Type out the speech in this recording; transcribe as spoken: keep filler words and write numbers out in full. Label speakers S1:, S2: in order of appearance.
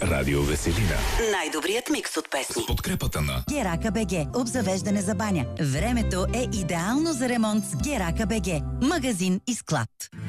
S1: Радио Веселина.
S2: Най-добрият микс от песни.
S1: С подкрепата на
S3: Герака БГ. Обзавеждане за баня. Времето е идеално за ремонт с Герака БГ. Магазин и склад.